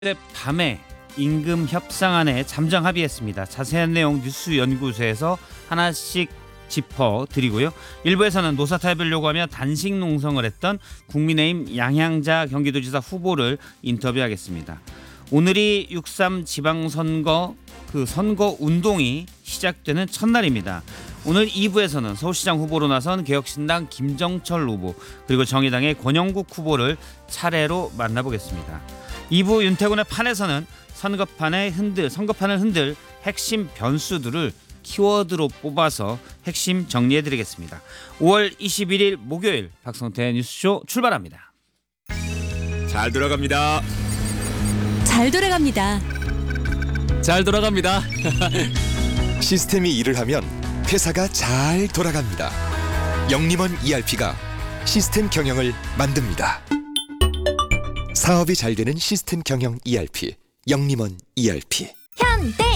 밤에 임금 협상안에 잠정 합의했습니다. 자세한 내용 뉴스연구소에서 하나씩 짚어드리고요. 일부에서는 노사타협을 요구하며 단식 농성을 했던 국민의힘 양향자 경기도지사 후보를 인터뷰하겠습니다. 오늘이 6.3 지방선거 선거 운동이 시작되는 첫날입니다. 오늘 2부에서는 서울시장 후보로 나선 개혁신당 김정철 후보 그리고 정의당의 권영국 후보를 차례로 만나보겠습니다. 2부 윤태곤의 판에서는 선거판을 흔들 핵심 변수들을 키워드로 뽑아서 핵심 정리해드리겠습니다. 5월 21일 목요일 박성태 뉴스쇼 출발합니다. 잘 돌아갑니다. 잘 돌아갑니다. 잘 돌아갑니다. 시스템이 일을 하면 회사가 잘 돌아갑니다. 영림원 ERP가 시스템 경영을 만듭니다. 사업이 잘 되는 시스템 경영 ERP, 영림원 ERP. 현대